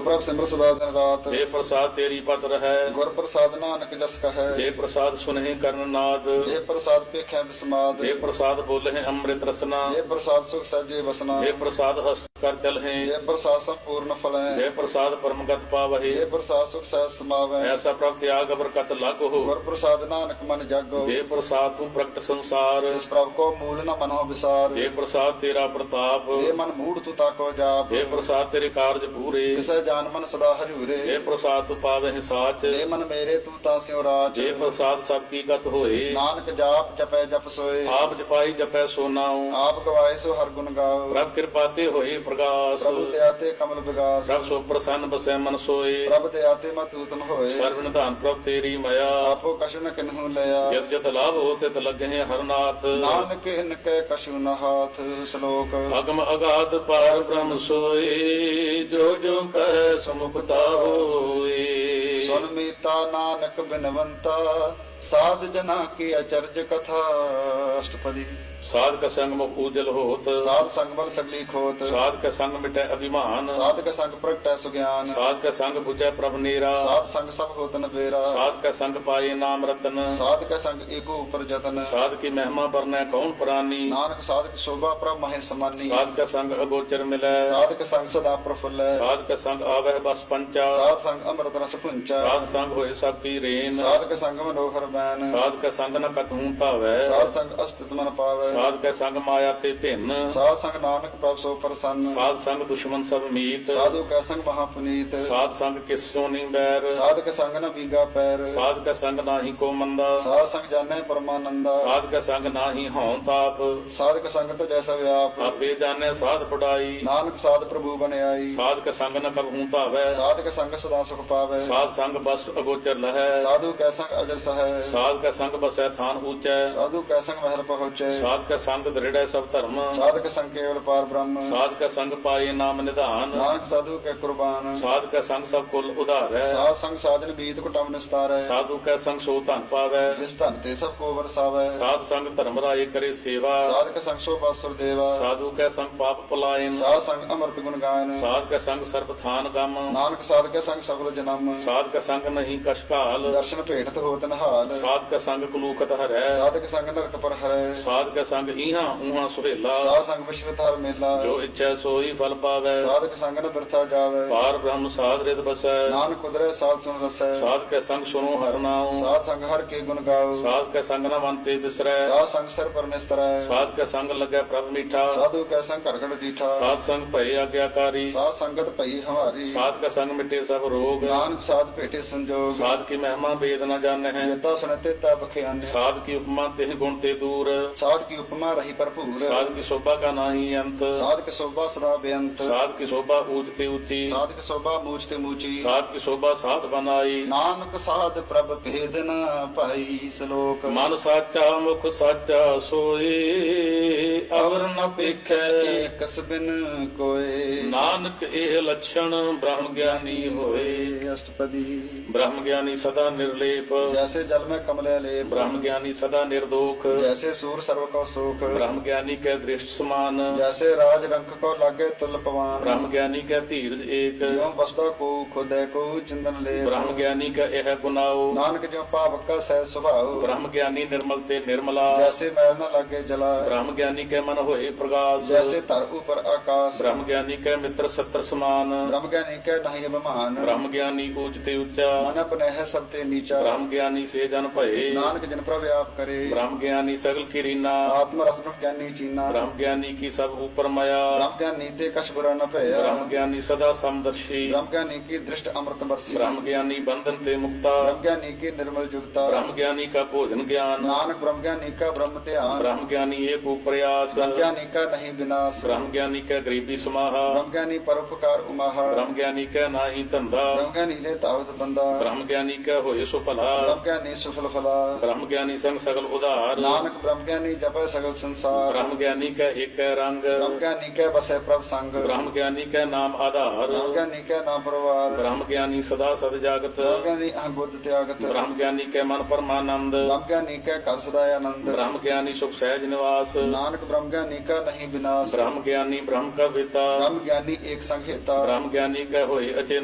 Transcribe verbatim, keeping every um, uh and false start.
ਪ੍ਰਭ ਸਿਮਰ ਸਦਾ ਦਿਨ ਰਾਤ। ਜੇ ਪ੍ਰਸਾਦ ਤੇਰੀ ਪਤ ਰਹੈ, ਗੁਰ ਪ੍ਰਸਾਦ ਨਾਨਕ ਜਸ ਕਹੈ। ਜੇ ਪ੍ਰਸਾਦ ਸੁਨਹਿ ਕਰਨ ਨਾਦ, ਜੇ ਪ੍ਰਸਾਦ ਪੇਖਿਆ ਬਿਸਮਾਦ। ਜੇ ਪ੍ਰਸਾਦ ਬੋਲਹਿ ਅੰਮ੍ਰਿਤ ਰਸਨਾ, ਜੇ ਪ੍ਰਸਾਦ ਸੁਖ ਸਹਿਜੇ ਵਸਨਾ। ਜੇ ਪ੍ਰਸਾਦ ਹਸ ਕਰ ਚਲਹਿ, ਜੇ ਪ੍ਰਸਾਦ ਸੰਪੂਰਨ ਫਲੈ। ਜੇ ਪ੍ਰਸਾਦ ਪਰਮਗਤ ਪਾਵਹਿ, ਜੇ ਪ੍ਰਸਾਦ ਸੁਖ ਸਹਿਜ ਸਮਾਵੈ। ਐਸਾ ਪ੍ਰਭ ਤਿਆਗ ਬਰਕਤ ਲਾਗੋ। ਗੁਰ ਪ੍ਰਸਾਦ ਨਾਨਕ ਮਨ ਜਾਗੋ। ਜੇ ਪ੍ਰਸਾਦ ਤੂੰ ਪ੍ਰਗਟ ਸੰਸਾਰ, ਜਿਸ ਪ੍ਰਭ ਕੋ ਮੂਲ ਨ ਮਨੋ ਵਿਸਾਰ। ਜੇ ਪ੍ਰਸਾਦ ਤੇਰਾ ਪ੍ਰਤਾਪ, ਜੇ ਮਨ ਮੂੜ ਤੂ ਤਾਕੋ ਜਾਪ। ਜੇ ਪ੍ਰਸਾਦ ਤੇਰੇ ਕਾਰਜ ਪੂਰੇ, ਤਿਸੈ ਜਾਨ ਮਨ ਸਦਾ ਹਜੂਰੇ। ਜੇ ਪ੍ਰਸਾਦ ਤੂੰ ਪਾਵਹਿ ਸਾਚ, ਜੇ ਮਨ ਮੇਰੇ ਤੂੰ ਤਾਂ ਸਿਉ ਰਾਜ। ਜੇ ਪ੍ਰਸਾਦ ਸਭ ਕੀ ਗਤ ਹੋਏ, ਨਾਨਕ ਜਾਪ ਜਪੈ ਜਪ ਸੋਏ। ਆਪ ਜਪਾਈ ਜਪੈ ਸੋ ਨਾਉ। ਆਪ ਗਵਾਏ ਸੋ ਹਰ ਗੁਣ ਗਾਓ। ਪ੍ਰਭ ਕਿਰਪਾ ਤੇ ਹੋਏ ਪ੍ਰਗਾਸ, ਪ੍ਰਭੂ ਦਇਆ ਤੇ ਕਮਲ ਵਿਗਾਸ। ਪ੍ਰਭ ਸੋ ਪ੍ਰਸੰਨ ਬਸੈ ਮਨ ਸੋਏ। ਪ੍ਰਭ ਦਇਆ ਤੇ ਮਤੂਤਮ ਹੋਏ। ਸਰਵ ਨਿਧਾਨ ਪ੍ਰਭ ਤੇਰੀ ਮਾਇਆ, ਆਪੋ ਕਛੁ ਨ ਕਿਨਹੂ ਲਿਆ। ਜਤ ਜਤ ਲਾਭ ਹੋ ਤਿਤ ਲਗਹਿ ਹਰਨਾਥ। ਨਾਨਕ ਹਿਨ ਕੈ ਕਛੁ ਨ ਹਾਥ। ਸ਼ਲੋਕ ਅਗਮ ਅਗਾਧ ਪਾਰ ਬ੍ਰਹਮ ਸੋਏ, ਜੋ ਜੋ ਕਹਿ ਸਮੁਕਤਾ ਹੋਏ। ਸੁਨ ਮੀਤਾ ਨਾਨਕ ਬਿਨਵੰਤਾ, ਸਾਧ ਜਨਾ ਕੀ ਅਚਰਜ ਕਥਾ। ਅਸ਼ਟਪਦੀ। ਸਾਧਕ ਸੰਗ ਮੁਖ ਉਜਲ ਹੋਤ, ਸਾਧ ਸੰਗ ਬਲ ਸਗਲੀ ਖੋਤ। ਸਾਧਕ ਸੰਗ ਮਿਟੈ ਅਭਿਮਾਨ, ਸਾਧਕ ਸੰਗ ਪ੍ਰਗਟੈ ਸੁਗਿਆਨ। ਸਾਧਕ ਸੰਗ 부ਜੈ ਪ੍ਰਭ ਨੀਰਾ, ਸਾਧ ਸੰਗ ਸਭ ਹੋਤ ਨਬੇਰਾ। ਸਾਧਕ ਸੰਗ ਪਾਏ ਨਾਮ ਰਤਨ, ਸਾਧਕ ਸੰਗ ਏਕੋ ਉਪਰ ਜਤਨ। ਸਾਧਕੀ ਮਹਿਮਾ ਬਰਨੈ ਕੌਣ ਪ੍ਰਾਨੀ, ਨਾਨਕ ਸਾਧਕ ਸ਼ੋਭਾ ਪ੍ਰਭ ਮਹਿ ਸਮਾਨੀ। ਸਾਧਕ ਸੰਗ ਅਗੋਚਰ ਮਿਲੈ, ਸਾਧਕ ਸੰਗ ਸਦਾ ਪ੍ਰਫੁੱਲੈ। ਸਾਧਕ ਸੰਗ ਆਵਹਿ ਬਸ ਪੰਚਾ, ਸਾਧ ਸੰਗ ਅੰਮ੍ਰਿਤ ਰਸ ਪੁੰਚਾ। ਸਾਧ ਸੰਗ ਹੋਏ ਸਭ ਕੀ ਰੇਨ, ਸਾਧਕ ਸੰਗ ਮਨੋਹਰ ਬੈਨ। ਸਾਧਕ ਸੰਗ ਨ ਕਤਹੂ ਧਾਵੈ, ਸਾਧ ਸੰਗ ਅਸਤਿਤ ਮਨ ਪਾਵੈ। ਸਾਧਕ ਸੰਗ ਮਾਇਆ ਤੇ ਭਿੰਨ, ਸਾਧ ਸੰਗ ਨਾਨਕ ਪ੍ਰਭ ਸੋ ਪ੍ਰਸੰਨ। ਸਾਧ ਸੰਗ ਦੁਸ਼ਮਨ ਸਭ ਮੀਤ, ਸਾਧੂ ਕੈ ਸੰਗ ਮਹਾ ਪੁਨੀਤ। ਸਾਧ ਸੰਗ ਕਿਸ ਸੋ ਨਹੀਂ ਬੈਰ, ਸਾਧਕ ਸੰਗ ਨ ਬੀਗਾ ਪੈਰ। ਸਾਧਕ ਸੰਗ ਨਾਹੀ ਕੋ ਮੰਦਾ, ਸਾਧ ਸੰਗ ਜਾਣੈ ਪਰਮਾਨੰਦਾ। ਸਾਧਕ ਸੰਗ ਨਾਹੀ ਹਉ ਤਾਪ, ਸਾਧਕ ਸੰਗ ਤੇ ਜੈਸਾ ਵਿਆਪ। ਆਪੇ ਜਾਣੈ ਸਾਧ ਪੜਾਈ, ਨਾਨਕ ਸਾਧ ਪ੍ਰਭੂ ਬਣਾਈ। ਸਾਧਕ ਸੰਗ ਨ ਕਬਹੂ ਧਾਵੈ, ਸਾਧਕ ਸੰਗ ਸਦਾ ਸੁਖ ਪਾਵੈ। ਸਾਧ ਸੰਗ ਬਸ ਅਗੋਚਰ ਲਹੈ, ਸਾਧੂ ਕੈ ਸੰਗ ਅਜਰ ਸਹੈ। ਸਾਧਕ ਸੰਗ ਬਸੈ ਥਾਨ ਊਚੈ, ਸਾਧੂ ਕੈ ਸੰਗ ਮਹਿਲ ਪਹੁੰਚੈ। ਸਾਧਕ ਸੰਗ ਦ੍ਰਿੜੈ ਸਭ ਧਰਮ, ਸਾਧਕ ਸੰਗ ਕੇਵਲ ਪਾਰ ਬ੍ਰਹਮ। ਸਾਧਕ ਸੰਗ ਪਾਏ ਨਾਮ ਨਿਧਾਨ, ਨਾਨਕ ਸਾਧੂ ਕੈ ਕੁਰਬਾਨ। ਸਾਧਕ ਸੰਗ ਸਭ ਕੁਲ ਉਧਾਰੈ, ਸਾਧ ਸੰਗ ਸਾਜਨ ਬੀਤ ਕੁਟਮ ਨਿਸਤਾਰੈ। ਸਾਧੂ ਕੈ ਸੰਗ ਸੋ ਧਨ ਪਾਵੈ, ਜਿਸ ਧਨ ਤੇ ਸਭ ਕੋ ਵਰਸਾਵੈ। ਸਾਧ ਸੰਗ ਧਰਮ ਰਾਏ ਕਰੇ ਸੇਵਾ, ਸਾਧਕ ਸੰਗ ਸੋ ਬਾਸੁਰ ਦੇਵਾ। ਸਾਧੂ ਕੈ ਸੰਗ ਪਾਪ ਪਲਾਇਨ, ਸਾਧ ਸੰਗ ਅੰਮ੍ਰਿਤ ਗੁਣ ਗਾਇਨ। ਸਾਧ ਕੈ ਸੰਗ ਸਰਬ ਥਾਨ ਗਮ, ਨਾਨਕ ਸਾਧ ਕੈ ਸੰਗ ਸਗਲ ਜਨਮ। ਸਾਧਕ ਸੰਗ ਨਹੀਂ ਕਸ਼ਕਾਲ, ਦਰਸ਼ਨ ਭੇਟਤ ਹੋਤ ਨਹਾਲ। ਸਾਧਕ ਸੰਗ ਕਲੂਕਤ ਹਰੈ, ਸਾਧਕ ਸੰਗ ਨਰਕ ਪਰ ਹਰੈ। ਸਾਧਕ ਸੰਗ ਈਹਾਂ ਊਹਾਂ ਸੁਹੇਲਾ, ਸਾਧ ਸੰਗ ਵਿਸ਼ਰਤ ਹਰ ਮੇਲਾ। ਜੋ ਇੱਛੈ ਸੋਈ ਫਲ ਪਾਵੈ, ਸਾਧਕ ਸੰਗ ਨ ਬਿਰਥਾ ਜਾਵੈ। ਪਾਰ ਬ੍ਰਹਮ ਸਾਧ ਰਿਤ ਬਸੈ, ਨਾਨਕ ਉਦਰੈ ਸਾਧ ਸੁਨ ਰਸੈ। ਸਾਧਕ ਸੰਗ ਸੁਨੋ ਹਰਿ ਨਾਉ, ਸਾਧ ਸੰਗ ਹਰ ਕੇ ਗੁਣ ਗਾਓ। ਸਾਧਕ ਸੰਗ ਨ ਮੰਤੇ ਬਿਸਰੈ, ਸਾਧ ਸੰਗ ਸਿਰ ਪਰ ਨਿਸਤਰੈ। ਸਾਧਕ ਸੰਗ ਲੱਗੈ ਪ੍ਰਭ ਮੀਠਾ, ਸਾਧੂ ਕੈ ਸੰਗ ਘੜ ਘੜ ਡੀਠਾ। ਸਾਧ ਸੰਗ ਭਏ ਆਗਿਆਕਾਰੀ, ਸਾਧ ਸੰਗਤ ਭਈ ਹਮਾਰੀ। ਸਾਧਕ ਸੰਗ ਮਿਟੇ ਸਭ ਰੋਗ, ਨਾਨਕ ਸਾਧ ਭੇਟੇ ਸੰਜੋਗ। ਸਾਧ ਕੀ ਮਹਿਮਾ ਭੇਦ ਨ ਜਾਣਹਿ, ਜੇਤਾ ਸੁਨਤੇ ਤਾ ਬਖਿਆਨੇ। ਸਾਧ ਕੀ ਉਪਮਾ ਤਿਹ ਗੁਣ ਤੇ ਦੂਰ, ਸਾਧ ਕੀ ਉਪਮਾ ਰਹੀ ਭਰਪੂਰ। ਸਾਧ ਕੀ ਸ਼ੋਭਾ ਕਾ ਨਾਹੀ ਅੰਤ, ਸਾਧ ਕੀ ਸੋਭਾ ਸਦਾ ਬੇਅੰਤ। ਸਾਧ ਕੀ ਸ਼ੋਭਾ ਊਚ ਤੇ ਉੱਚੀ, ਸਾਧ ਕੀ ਸੋਭਾ ਮੂਚ ਤੇ ਮੂਚੀ। ਸਾਧ ਕੀ ਸ਼ੋਭਾ ਸਾਧ ਬਨਾਈ, ਨਾਨਕ ਸਾਧ ਪ੍ਰਭ ਭੇਦ ਨ ਭਾਈ। ਸ਼ਲੋਕ ਮਨ ਸਾਚਾ ਮੁਖ ਸਾਚਾ ਸੋਏ, ਅਵਰ ਨ ਪੇਖੈ ਏਕਸ ਬਿਨ ਕੋਏ। ਨਾਨਕ ਇਹ ਲਛਣ ਬ੍ਰਹਮ ਗਿਆਨੀ ਹੋਏ। ਅਸ਼ਟਪਦੀ। ਬ੍ਰਹਮ ਗਿਆਨੀ ਸਦਾ ਨਿਰਲੇਪ, ਜੈਸੇ ਜਲ ਮੈਂ ਕਮਲੇ ਲੇਪ। ਬ੍ਰਹਮ ਗਿਆਨੀ ਸਦਾ ਨਿਰਦੋਖ, ਜੈਸੇ ਸੂਰ ਸਰਵ ਕੋ ਸੂਖ। ਬ੍ਰਹਮ ਗਿਆਨੀ ਕੈ ਦ੍ਰਿਸ਼ਟ ਸਮਾਨ, ਜੈਸੇ ਰਾਜ ਰੰਕ ਕੋ ਲਾਗੇ ਤੁਲ ਪਵਾਨ। ਬ੍ਰਹਮ ਗਿਆਨੀ ਕੈ ਧੀਰਜ ਏਕ, ਜਿਉ ਬਸਦਾ ਕੋ ਖੁਦੈ ਕੋ ਚਿੰਦਨ ਲੇਪ। ਬ੍ਰਹਮ ਗਿਆਨੀ ਕੈ ਇਹ ਗੁਨਾਉ, ਨਾਨਕ ਜਿਉ ਪਾਵਕ ਕਾ ਸਹਿ ਸੁਭਾਉ। ਬ੍ਰਹਮ ਗਿਆਨੀ ਨਿਰਮਲ ਤੇ ਨਿਰਮਲਾ, ਜੈਸੇ ਮੈਲ ਨ ਲਾਗੇ ਜਲਾ। ਬ੍ਰਹਮ ਗਿਆਨੀ ਕੈ ਮਨ ਹੋਏ ਪ੍ਰਗਾਸ, ਜੈਸੇ ਧਰ ਉਪਰ ਆਕਾਸ਼। ਬ੍ਰਹਮ ਗਿਆਨੀ ਕੈ ਮਿੱਤਰ ਸਤਰ ਸਮਾਨ, ਬ੍ਰਹਮ ਗਿਆਨੀ ਕੈ ਨਹੀਂ ਅਭਿਮਾਨ। ਬ੍ਰਹਮ ਗਿਆਨੀ ਊਚ ਤੇ ਉੱਚਾ, ਮਨ ਅਪਨਹਿ ਸਭ ਤੇ ਨੀਚਾ। ਬ੍ਰਹਮ ਗਿਆਨੀ ਸੇ ਜਨ ਭਏ, ਨਾਨਕ ਜਿਨ ਪ੍ਰਭ ਆਪ ਕਰੇ। ਬ੍ਰਹਮ ਗਿਆਨੀ ਸਗਲ ਕੀ ਰੀਨਾ, ਆਤਮ ਰਸ ਬ੍ਰਹਮ ਗਿਆਨੀ ਚੀਨਾ। ਬ੍ਰਹਮ ਗਿਆਨੀ ਕੀ ਸਭ ਉਪਰ ਮਾਇਆ, ਬ੍ਰਹਮ ਗਿਆਨੀ ਤੇ ਕਛ ਬੁਰਾ ਨ ਭਇਆ। ਬ੍ਰਹਮ ਗਿਆਨੀ ਸਦਾ ਸਮਦਰਸ਼ੀ, ਬ੍ਰਹਮ ਗਿਆਨੀ ਕੀ ਦ੍ਰਿਸ਼ਟ ਅੰਮ੍ਰਿਤ ਬਰਸੀ। ਬ੍ਰਹਮ ਗਿਆਨੀ ਬੰਧਨ ਤੇ ਮੁਕਤਾ, ਬ੍ਰਹਮ ਗਿਆਨੀ ਕੀ ਨਿਰਮਲ ਜੁਗਤਾ। ਬ੍ਰਹਮ ਗਿਆਨੀ ਕਾ ਭੋਜਨ ਗਿਆਨ, ਨਾਨਕ ਬ੍ਰਹਮ ਗਿਆਨੀ ਕਾ ਬ੍ਰਹਮ ਧਿਆਨ। ਬ੍ਰਹਮ ਗਿਆਨੀ ਏਕ ਉਪਰਿਆਸ, ਬ੍ਰਹਮ ਗਿਆਨੀ ਕਾ ਨਹੀਂ ਵਿਨਾਸ਼। ਬ੍ਰਹਮ ਗਿਆਨੀ ਕੈ ਗਰੀਬੀ ਸਮਾਹਾ, ਬ੍ਰਹਮ ਗਿਆਨੀ ਪਰਉਪਕਾਰ ਉਮਾਹਾ। ਬ੍ਰਹਮ ਗਿਆਨੀ ਕੈ ਨਾਹੀ ਧੰਦਾ, ਬ੍ਰਹਮ ਗਿਆਨੀ ਲੈ ਤਾਵਤ ਬੰਦਾ। ਬ੍ਰਹਮ ਗਿਆਨੀ ਕੈ ਹੋਏ ਸੋ ਭਲਾ, ਬ੍ਰਹਮ ਗਿਆਨੀ ਸੁਫਲ ਫਲਾ। ਬ੍ਰਹਮ ਗਿਆਨੀ ਸੰਗ ਸਗਲ ਉਧਾਰ, ਨਾਨਕ ਬ੍ਰਹਮ ਗਿਆਨੀ ਜਪੈ ਸਗਲ ਸੰਸਾਰ। ਬ੍ਰਹਮ ਗਿਆਨੀ ਕੈ ਏਕੈ ਰੰਗ, ਬ੍ਰਹਮ ਗਿਆਨੀ ਕੈ ਬਸੈ ਪ੍ਰਭ ਸੰਗ। ਬ੍ਰਹਮ ਗਿਆਨੀ ਕੈ ਨਾਮ ਆਧਾਰ, ਬ੍ਰਹਮ ਗਿਆਨੀ ਕੈ ਨਾਮ ਪਰਵਾਰ। ਬ੍ਰਹਮ ਗਿਆਨੀ ਸਦਾ ਸਦ ਜਾਗਤ, ਬ੍ਰਹਮ ਗਿਆਨੀ ਅਹੰ ਬੁੱਧ ਤਿਆਗਤ। ਬ੍ਰਹਮ ਗਿਆਨੀ ਕੈ ਮਨ ਪਰਮਾਨੰਦ, ਬ੍ਰਹਮ ਗਿਆਨੀ ਕੈ ਘਰ ਸਦਾ ਆਨੰਦ। ਬ੍ਰਹਮ ਗਿਆਨੀ ਸੁਖ ਸਹਿਜ ਨਿਵਾਸ, ਨਾਨਕ ਬ੍ਰਹਮ ਗਿਆਨੀ ਕਾ ਨਹੀਂ ਵਿਨਾਸ਼। ਬ੍ਰਹਮ ਗਿਆਨੀ ਬ੍ਰਹਮ ਕਾ ਪਿਤਾ, ਬ੍ਰਹਮ ਗਿਆਨੀ ਏਕ ਸੰਗ ਹੇਤਾ। ਬ੍ਰਹਮ ਗਿਆਨੀ ਕੈ ਹੋਏ ਅਚੇ